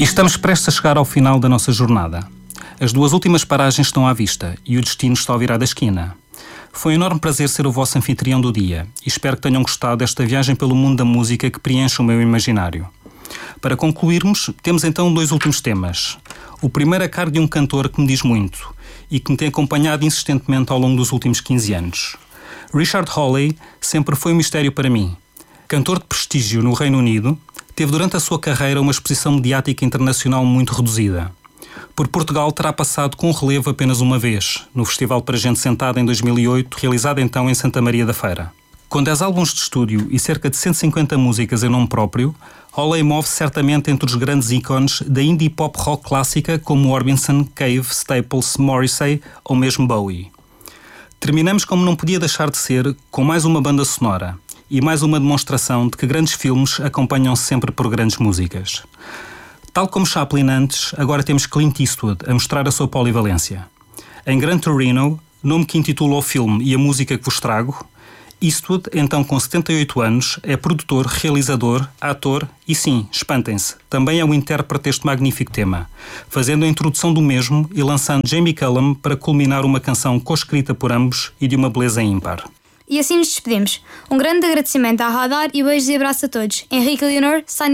E estamos prestes a chegar ao final da nossa jornada. As duas últimas paragens estão à vista e o destino está ao virar da esquina. Foi um enorme prazer ser o vosso anfitrião do dia e espero que tenham gostado desta viagem pelo mundo da música que preenche o meu imaginário. Para concluirmos, temos então dois últimos temas. O primeiro a cargo de um cantor que me diz muito e que me tem acompanhado insistentemente ao longo dos últimos 15 anos. Richard Hawley sempre foi um mistério para mim. Cantor de prestígio no Reino Unido, teve durante a sua carreira uma exposição mediática internacional muito reduzida. Por Portugal terá passado com relevo apenas uma vez, no Festival para Gente Sentada em 2008, realizado então em Santa Maria da Feira. Com 10 álbuns de estúdio e cerca de 150 músicas em nome próprio, Hawley move-se certamente entre os grandes ícones da indie pop rock clássica como Orbison, Cave, Staples, Morrissey ou mesmo Bowie. Terminamos como não podia deixar de ser, com mais uma banda sonora e mais uma demonstração de que grandes filmes acompanham-se sempre por grandes músicas. Tal como Chaplin antes, agora temos Clint Eastwood a mostrar a sua polivalência. Em Gran Torino, nome que intitula o filme e a música que vos trago, Eastwood, então com 78 anos, é produtor, realizador, ator e sim, espantem-se, também é o intérprete deste magnífico tema, fazendo a introdução do mesmo e lançando Jamie Cullum para culminar uma canção co-escrita por ambos e de uma beleza ímpar. E assim nos despedimos. Um grande agradecimento à Radar e beijos e abraço a todos. Henrique e Leonor,